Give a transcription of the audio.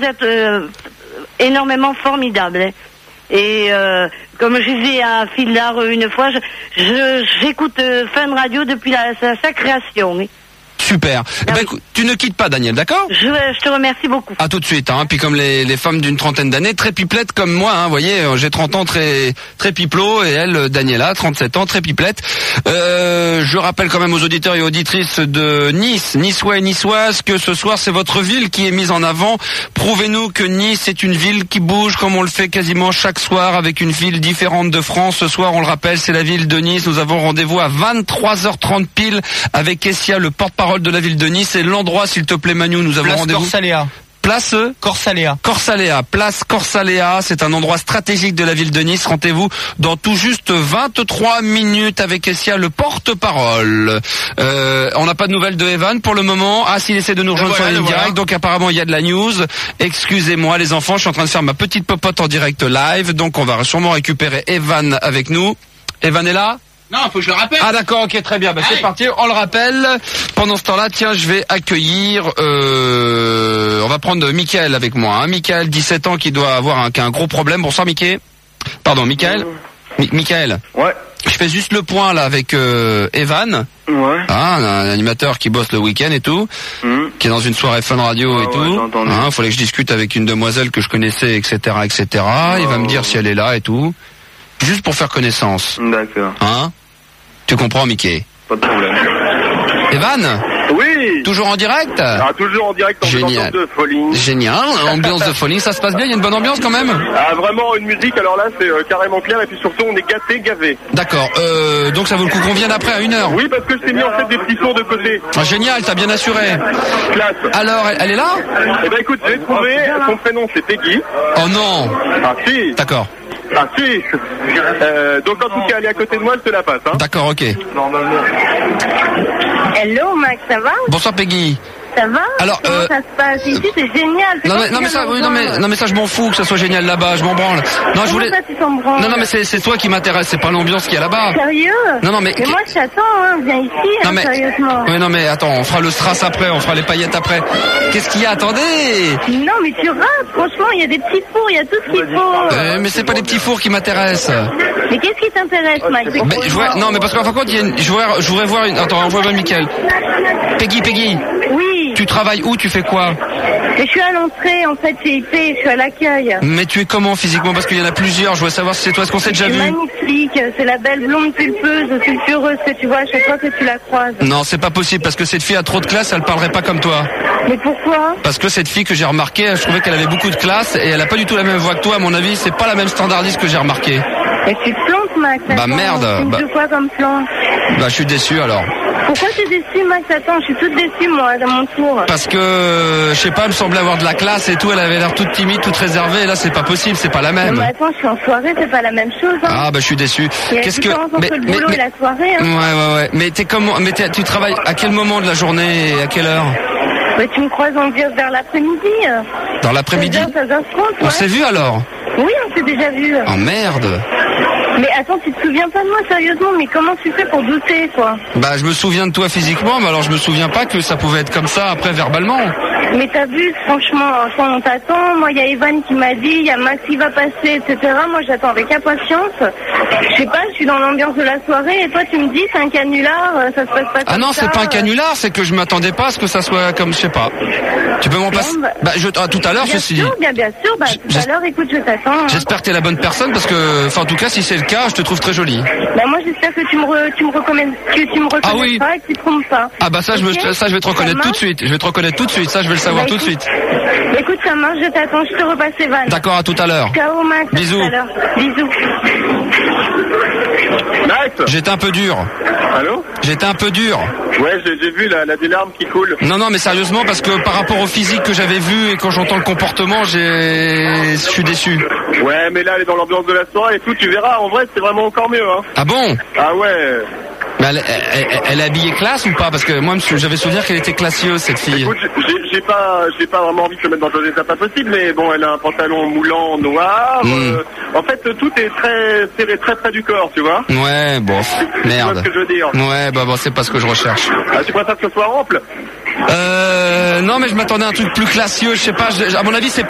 vous êtes énormément formidable. Hein. Et comme je disais à Phil Lard une fois, j'écoute Fun Radio depuis sa création. Hein. Super. Ah, oui. Écoute, tu ne quittes pas, Daniel, d'accord ? Je te remercie beaucoup. À tout de suite. Puis comme les femmes d'une trentaine d'années, très pipelettes comme moi. Vous voyez, j'ai 30 ans, très pipelot, et elle, Daniela, 37 ans, très pipelette. Je rappelle quand même aux auditeurs et auditrices de Nice, Niçois et Niçoises, que ce soir c'est votre ville qui est mise en avant. Prouvez-nous que Nice est une ville qui bouge comme on le fait quasiment chaque soir avec une ville différente de France. Ce soir, on le rappelle, c'est la ville de Nice. Nous avons rendez-vous à 23h30 pile avec Kessia, le porte-parole de la ville de Nice. Et l'endroit, s'il te plaît, Manu, nous avons Place rendez-vous. Corsaléa. Place Corsaléa. Corsaléa, place Corsaléa, c'est un endroit stratégique de la ville de Nice. Rendez-vous dans tout juste 23 minutes avec Kessia, le porte-parole. On n'a pas de nouvelles de Evan pour le moment. S'il essaie de nous rejoindre sur la ligne directe, donc apparemment il y a de la news. Excusez-moi les enfants, je suis en train de faire ma petite popote en direct live, donc on va sûrement récupérer Evan avec nous. Evan est là ? Non, faut que je le rappelle. D'accord, ok, très bien. C'est parti, on le rappelle. Pendant ce temps-là, tiens, je vais accueillir... on va prendre Mickaël avec moi. Mickaël, 17 ans, qui doit avoir qui a un gros problème. Bonsoir, Mickaël. Pardon, Mickaël. Mickaël. Ouais. Je fais juste le point, là, avec Evan. Ouais. Un animateur qui bosse le week-end et tout. Qui est dans une soirée Fun Radio et tout. Fallait que je discute avec une demoiselle que je connaissais, etc., etc. Il va me dire si elle est là et tout. Juste pour faire connaissance. D'accord. Tu comprends, Mickey ? Pas de problème. Evan ? Oui. Toujours en direct ? Toujours en direct, en ambiance de folie. Génial, ambiance de folie, ça se passe bien, il y a une bonne ambiance quand même ? Vraiment une musique, alors là c'est carrément clair, et puis surtout on est gâtés, gavés. D'accord, donc ça vaut le coup qu'on vienne après à 1h ? Oui, parce que je t'ai mis en fait des petits tours de côté. Génial, t'as bien assuré. Classe. Alors, elle est là ? Eh ben écoute, j'ai trouvé, son prénom c'est Peggy. Oh non. Si. D'accord. Si. Donc en tout cas, elle est à côté de moi, je te la passe. D'accord, ok. Normalement. Hello Max, ça va ? Bonsoir Peggy. Ça va ? Alors, comment ça se passe ici? C'est génial. Non mais ça je m'en fous que ça soit génial là-bas, je m'en branle. Non, je voulais. Ça, tu t'en branles ? Non mais c'est toi qui m'intéresse, c'est pas l'ambiance qu'il y a là-bas. Sérieux ? Non mais moi je t'attends, viens ici, sérieusement. Oui, non mais attends, on fera le strass après, on fera les paillettes après. Qu'est-ce qu'il y a ? Attendez. Non mais tu rates, franchement, il y a des petits fours, il y a tout ce qu'il faut. Mais c'est pas les petits fours qui m'intéressent. Mais qu'est-ce qui t'intéresse, Max ? Non mais parce qu'en fin de compte, je voudrais voir une. Attends, envoie Mickaël. Peggy. Oui. Tu travailles où ? Tu fais quoi ? Je suis à l'entrée, en fait, c'est IP, je suis à l'accueil. Mais tu es comment physiquement ? Parce qu'il y en a plusieurs, je voudrais savoir si c'est toi, est-ce qu'on s'est déjà vu ? Magnifique, c'est la belle blonde pulpeuse, sulfureuse que tu vois à chaque fois que tu la croises. Non, c'est pas possible, parce que cette fille a trop de classe, elle parlerait pas comme toi. Mais pourquoi ? Parce que cette fille que j'ai remarqué, je trouvais qu'elle avait beaucoup de classe, et elle a pas du tout la même voix que toi, à mon avis, c'est pas la même standardiste que j'ai remarqué. Mais tu te plantes, Max. Bah merde. Tu quoi comme plan ? Bah je suis déçu alors. Pourquoi t'es déçu, Max ? Attends, je suis toute déçue moi, à mon tour. Parce que, je sais pas, elle me semblait avoir de la classe et tout, elle avait l'air toute timide, toute réservée, et là c'est pas possible, c'est pas la même. Mais attends, je suis en soirée, c'est pas la même chose. Bah je suis déçu. Qu'est-ce que entre le boulot et la soirée. Ouais. Mais tu travailles à quel moment de la journée et à quelle heure ? Tu me croises vers l'après-midi. Dans l'après-midi ? 16h30, On s'est vu alors ? Oui, on s'est déjà vu. Oh merde. Mais attends, tu te souviens pas de moi sérieusement ? Mais comment tu fais pour douter, quoi ? Bah je me souviens de toi physiquement, mais alors je me souviens pas que ça pouvait être comme ça après verbalement. Mais t'as vu, franchement, on t'attend. Moi, il y a Evan qui m'a dit, il y a Max qui va passer, etc. Moi, j'attends avec impatience. Je sais pas, je suis dans l'ambiance de la soirée et toi, tu me dis, c'est un canular, ça se passe pas comme ça. Ah non, c'est pas un canular, c'est que je m'attendais pas à ce que ça soit comme, je sais pas. Tu peux m'en passer ? Tout à l'heure, ceci dit. Bien sûr, tout à l'heure, écoute, je t'attends. J'espère que t'es la bonne personne parce que, en tout cas, si c'est le cas, je te trouve très jolie. Bah moi, j'espère que tu me reconnais pas et que tu te trompes pas. Ah bah ça, je vais te reconnaître tout de suite. Je vais te reconnaître tout de suite. Ça, je vais le savoir tout de suite. Écoute, ça marche, je t'attends, je te repasse Evan. D'accord, à tout à l'heure. Ciao Max. Bisous. À tout à l'heure. Bisous. Max. J'étais un peu dur. Allô ? J'étais un peu dur. Ouais, j'ai vu des larmes qui coulent. Non, mais sérieusement, parce que par rapport au physique que j'avais vu et quand j'entends le comportement, je suis déçu. Ouais, mais là, elle est dans l'ambiance de la soirée et tout, tu verras, en vrai, c'est vraiment encore mieux, hein. Ah bon ? Ah ouais. Mais elle est habillée classe ou pas ? Parce que moi, j'avais souvenir qu'elle était classieuse, cette fille. Écoute, j'ai pas vraiment envie de se mettre dans des états pas possible, mais bon, elle a un pantalon moulant noir. En fait, tout est très serré, très près du corps, tu vois. Ouais, bon, merde. Tu vois ce que je veux dire. Ouais, bah bon, c'est pas ce que je recherche. Ah, tu préfères que ce soit ample ? Non, mais je m'attendais à un truc plus classieux, je sais pas, à mon avis, c'est